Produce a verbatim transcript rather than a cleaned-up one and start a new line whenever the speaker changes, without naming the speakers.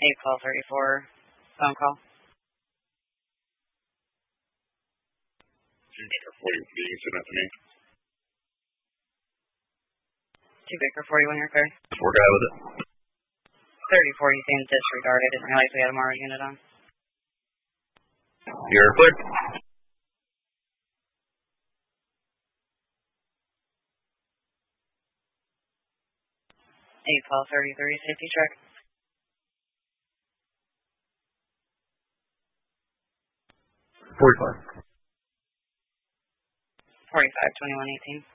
eight twelve thirty-four phone call.
Two Baker forty, you can send that to me.
two Baker forty-one, you're clear.
Four guy with it.
thirty forty seems disregarded. Didn't realize we had a Mara unit on.
You're clear.
eight twelve thirty-three, safety check.
forty-five.
forty-five twenty-one eighteen.